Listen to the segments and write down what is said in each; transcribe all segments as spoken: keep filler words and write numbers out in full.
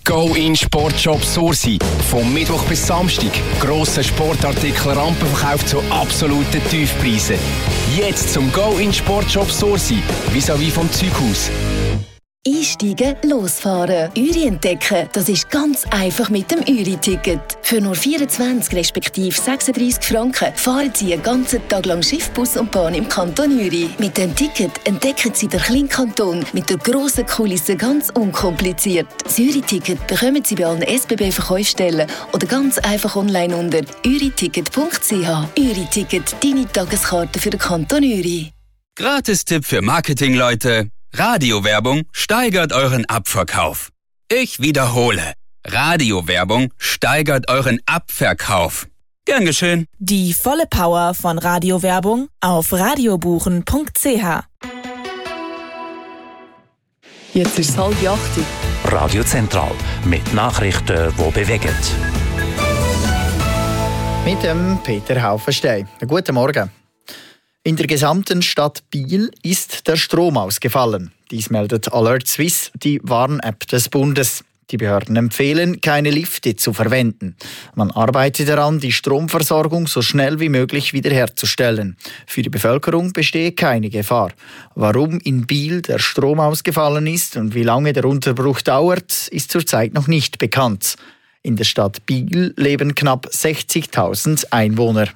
Go in Sportshop Sursi. Vom Mittwoch bis Samstag. Grosser Sportartikel Rampenverkauf zu absoluten Tiefpreisen. Jetzt zum Go in Sportshop Sursi. Vis-à-vis vom Zeughaus. Einsteigen, losfahren. Uri entdecken, das ist ganz einfach mit dem Uri-Ticket. Für nur vierundzwanzig respektive sechsunddreissig Franken fahren Sie einen ganzen Tag lang Schiff, Bus und Bahn im Kanton Uri. Mit dem Ticket entdecken Sie den kleinen Kanton mit der grossen Kulisse ganz unkompliziert. Das Uri-Ticket bekommen Sie bei allen S B B-Verkaufsstellen oder ganz einfach online unter uri ticket punkt c h. Uri-Ticket, deine Tageskarte für den Kanton Uri. Gratis-Tipp für Marketingleute. Radiowerbung steigert euren Abverkauf. Ich wiederhole. Radiowerbung steigert euren Abverkauf. Gern geschehen. Die volle Power von Radiowerbung auf radiobuchen punkt c h. Jetzt ist es halb acht. Radio Zentral mit Nachrichten, die bewegen. Mit dem Peter Haufenstein. Guten Morgen. In der gesamten Stadt Biel ist der Strom ausgefallen. Dies meldet Alert Swiss, die Warn-App des Bundes. Die Behörden empfehlen, keine Lifte zu verwenden. Man arbeitet daran, die Stromversorgung so schnell wie möglich wiederherzustellen. Für die Bevölkerung bestehe keine Gefahr. Warum in Biel der Strom ausgefallen ist und wie lange der Unterbruch dauert, ist zurzeit noch nicht bekannt. In der Stadt Biel leben knapp sechzigtausend Einwohner.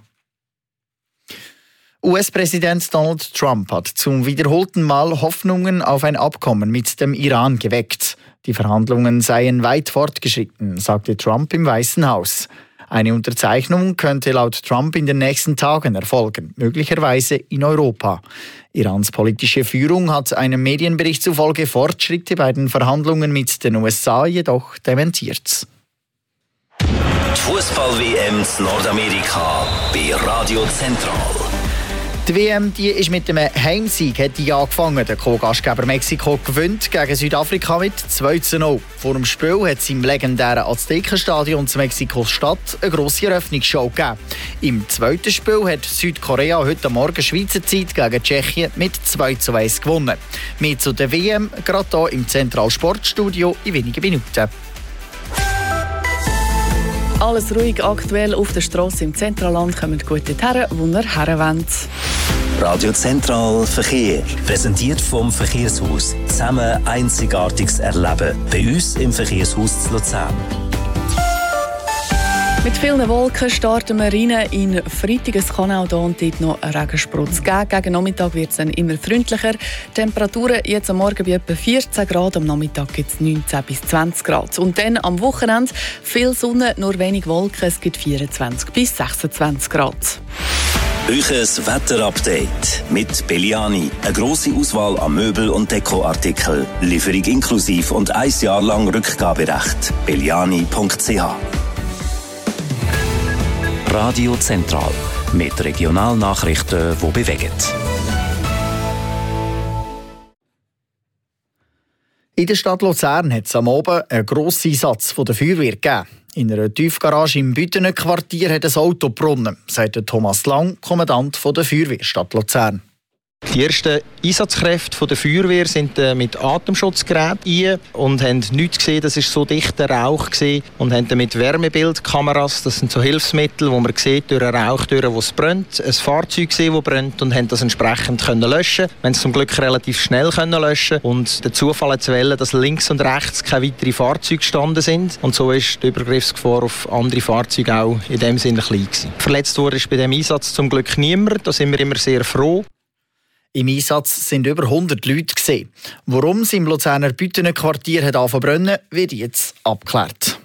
U S-Präsident Donald Trump hat zum wiederholten Mal Hoffnungen auf ein Abkommen mit dem Iran geweckt. Die Verhandlungen seien weit fortgeschritten, sagte Trump im Weißen Haus. Eine Unterzeichnung könnte laut Trump in den nächsten Tagen erfolgen, möglicherweise in Europa. Irans politische Führung hat einem Medienbericht zufolge Fortschritte bei den Verhandlungen mit den U S A jedoch dementiert. Die Fußball-W M in Nordamerika bei Radio Zentral. Die W M die ist mit einem Heimsieg hat die angefangen. Der Co-Gastgeber Mexiko gewinnt gegen Südafrika mit zwei zu null. Vor dem Spiel hat es im legendären Aztekenstadion zu Mexiko-Stadt eine grosse Eröffnungsshow gegeben. Im zweiten Spiel hat Südkorea heute Morgen Schweizer Zeit gegen Tschechien mit zwei zu eins gewonnen. Mehr zu der W M gerade hier im Zentralsportstudio in wenigen Minuten. Alles ruhig aktuell auf der Strasse im Zentralland. Kommen gut dorthin, wo ihr her wollt. Radio Zentral Verkehr. Präsentiert vom Verkehrshaus. Zusammen Einzigartiges erleben. Bei uns im Verkehrshaus zu Luzern. Mit vielen Wolken starten wir rein in Freitag. Es kann auch hier und dort noch einen Regensprutz geben. Gegen Nachmittag wird es dann immer freundlicher. Temperaturen jetzt am Morgen bei etwa vierzehn Grad, am Nachmittag gibt es neunzehn bis zwanzig Grad. Und dann am Wochenende viel Sonne, nur wenig Wolken. Es gibt vierundzwanzig bis sechsundzwanzig Grad. Euches Wetterupdate mit Belliani. Eine grosse Auswahl an Möbel- und Dekoartikeln. Lieferung inklusiv und ein Jahr lang Rückgaberecht. belliani punkt c h. Radio Zentral mit Regionalnachrichten, die bewegen. In der Stadt Luzern hat es am Abend einen grossen Einsatz von der Feuerwehr gegeben. In einer Tiefgarage im Bütener-Quartier hat ein Auto gebrannt, sagt Thomas Lang, Kommandant der Feuerwehrstadt Luzern. Die ersten Einsatzkräfte der Feuerwehr sind mit Atemschutzgeräten ein und haben nichts gesehen, das war so dichter Rauch gewesen, und haben dann mit Wärmebildkameras, das sind so Hilfsmittel, wo man sieht, durch einen Rauch, durch wo es brennt, ein Fahrzeug gesehen, das brennt, und haben das entsprechend können löschen. Wir haben es zum Glück relativ schnell können löschen und der Zufall hat zu wählen, dass links und rechts keine weiteren Fahrzeuge gestanden sind, und so ist die Übergriffsgefahr auf andere Fahrzeuge auch in dem Sinne klein gewesen. Verletzt wurde ist bei dem Einsatz zum Glück niemand, da sind wir immer sehr froh. Im Einsatz sind über hundert Leute gesehen. Warum es im Luzerner Bütener-Quartier angefangen zu brennen, wird jetzt abgeklärt.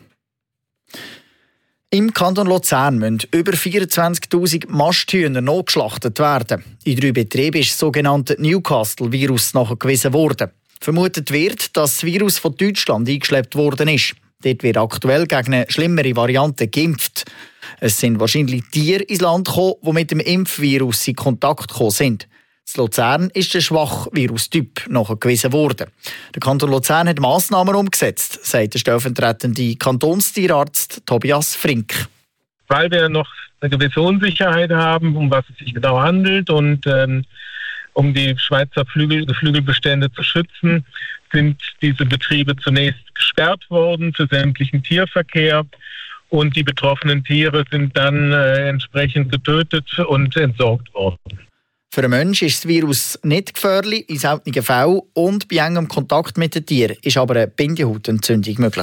Im Kanton Luzern müssen über vierundzwanzigtausend Masthühner notgeschlachtet werden. In drei Betrieben ist das sogenannte Newcastle-Virus nachgewiesen worden. Vermutet wird, dass das Virus von Deutschland eingeschleppt worden ist. Dort wird aktuell gegen eine schlimmere Variante geimpft. Es sind wahrscheinlich Tiere ins Land gekommen, die mit dem Impfvirus in Kontakt gekommen sind. In Luzern ist der schwache Virustyp nachgewiesen worden. Der Kanton Luzern hat Massnahmen umgesetzt, sagt der stellvertretende Kantonstierarzt Tobias Frink. Weil wir noch eine gewisse Unsicherheit haben, um was es sich genau handelt und, ähm, Um die Schweizer Flügel, Geflügelbestände zu schützen, sind diese Betriebe zunächst gesperrt worden für sämtlichen Tierverkehr. Und die betroffenen Tiere sind dann äh, entsprechend getötet und entsorgt worden. Für den Menschen ist das Virus nicht gefährlich, in seltenen Fällen und bei engem Kontakt mit den Tieren ist aber eine Bindehautentzündung möglich.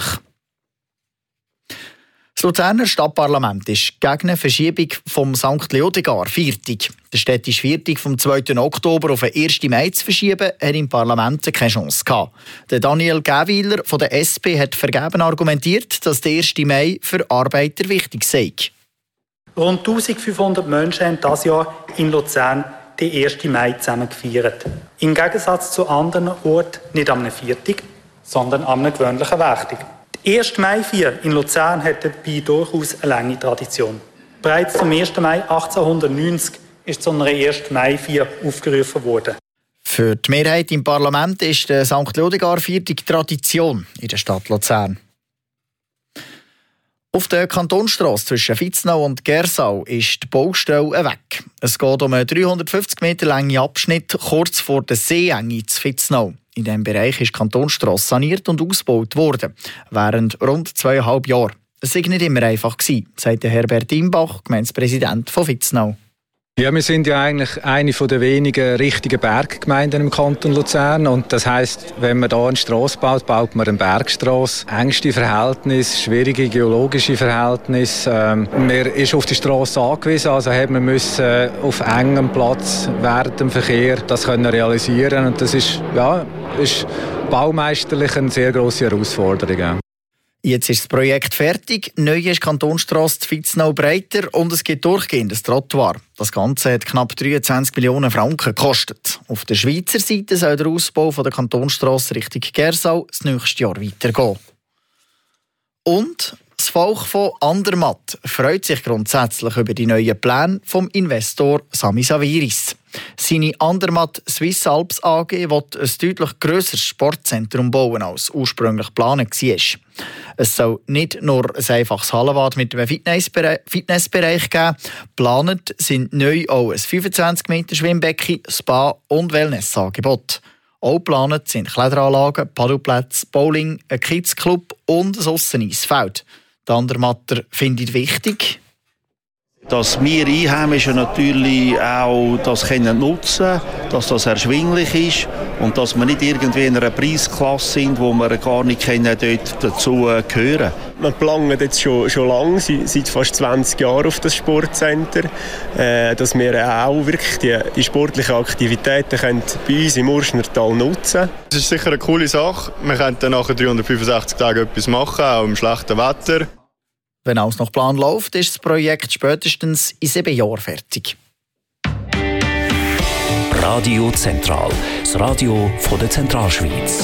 Das Luzerner Stadtparlament ist gegen eine Verschiebung vom Sankt Leodegar-Viertig. Der städtische Viertig vom zweiten Oktober auf den ersten Mai zu verschieben, hat im Parlament keine Chance gehabt. Der Daniel Gäwiler von der S P hat vergeben argumentiert, dass der erste Mai für Arbeiter wichtig sei. Rund eintausendfünfhundert Menschen haben dieses Jahr in Luzern den ersten Mai zusammen gefeiert. Im Gegensatz zu anderen Orten nicht am Viertig, sondern am gewöhnlichen Werktag. Die erste Mai-Feier in Luzern hat dabei durchaus eine lange Tradition. Bereits zum ersten Mai achtzehnhundertneunzig ist zu einer ersten Mai-Feier aufgerufen worden. Für die Mehrheit im Parlament ist der Sankt Leodegar-Viertig Tradition in der Stadt Luzern. Auf der Kantonstrasse zwischen Vitznau und Gersau ist die Baustelle weg. Es geht um einen dreihundertfünfzig Meter langen Abschnitt kurz vor der Seeenge zu Vitznau. In diesem Bereich ist die Kantonstrasse saniert und ausgebaut worden, während rund zweieinhalb Jahren. Es war nicht immer einfach, sagt Herbert Imbach, Gemeindepräsident von Vitznau. Ja, wir sind ja eigentlich eine der wenigen richtigen Berggemeinden im Kanton Luzern. Und das heisst, wenn man hier eine Strasse baut, baut man eine Bergstrasse. Engste Verhältnisse, schwierige geologische Verhältnisse. Ähm, man ist auf die Strasse angewiesen, also hat man müssen auf engem Platz während dem Verkehr das können realisieren. Und das ist, ja, ist baumeisterlich eine sehr grosse Herausforderung. Ja. Jetzt ist das Projekt fertig. Neu ist die Kantonstrasse zu Vitznau breiter und es gibt durchgehend ein Trottoir. Das Ganze hat knapp dreiundzwanzig Millionen Franken gekostet. Auf der Schweizer Seite soll der Ausbau von der Kantonstrasse Richtung Gersau das nächste Jahr weitergehen. Und das Volk von Andermatt freut sich grundsätzlich über die neuen Pläne vom Investor Sami Saviris. Seine Andermatt Swiss Alps A G will ein deutlich grösseres Sportzentrum bauen, als ursprünglich geplant war. Es soll nicht nur ein einfaches Hallenbad mit einem Fitnessbereich, Fitnessbereich geben. Geplant sind neu auch ein fünfundzwanzig Meter Schwimmbecken, Spa und Wellnessangebot. Auch geplant sind Kletteranlagen, Paddelplätze, Bowling, ein Kids-Club und ein Ausseneisfeld. Die Andermatter findet wichtig, dass wir Einheimischen natürlich auch das können nutzen, dass das erschwinglich ist und dass wir nicht irgendwie in einer Preisklasse sind, wo wir gar nicht können, dort dazu gehören. Wir planen jetzt schon, schon lange, seit fast zwanzig Jahren auf das Sportcenter, äh, dass wir auch wirklich die, die sportlichen Aktivitäten können bei uns im Urschnertal nutzen. Das ist sicher eine coole Sache. Wir können dann nach dreihundertfünfundsechzig Tagen etwas machen, auch im schlechten Wetter. Wenn alles nach Plan läuft, ist das Projekt spätestens in sieben Jahren fertig. Radio Zentral, das Radio von der Zentralschweiz.